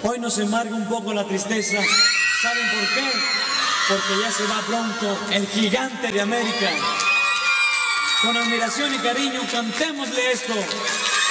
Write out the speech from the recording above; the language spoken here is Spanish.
Hoy nos embarga un poco la tristeza. ¿Saben por qué? Porque ya se va pronto el gigante de América. Con admiración y cariño, cantémosle esto. Gigante de América. Gigante de América. Gigante de América. Gigante de América. Gigante de América. Gigante de América. Gigante de América. Gigante de América. Gigante de América. Gigante de América. Gigante de América. Gigante de América. Gigante de América. Gigante de América. Gigante de América. Gigante de América. Gigante de América. Gigante de América. Gigante de América. Con admiración y cariño, cantemos